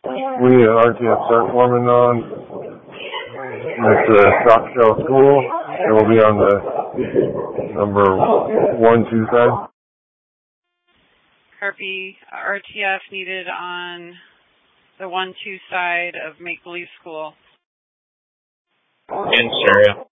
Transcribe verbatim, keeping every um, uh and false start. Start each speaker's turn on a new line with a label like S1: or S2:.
S1: We at R T F start forming on with the Stock Shell School. It will be on the number one, two side.
S2: Copy. R T F needed on the one, two side of Make Believe School.
S3: In Syria.